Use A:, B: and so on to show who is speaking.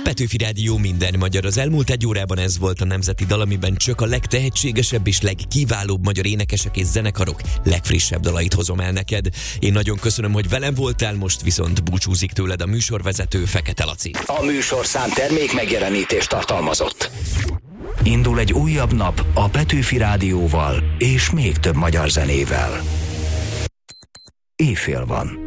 A: Petőfi Rádió, minden magyar. Az elmúlt egy órában ez volt a nemzeti dal, amiben csak a legtehetségesebb és legkiválóbb magyar énekesek és zenekarok legfrissebb dalait hozom el neked. Én nagyon köszönöm, hogy velem voltál, most viszont búcsúzik tőled a műsorvezető, Fekete Laci.
B: A műsorszám termék megjelenítést tartalmazott. Indul egy újabb nap a Petőfi Rádióval és még több magyar zenével. Éjfél van.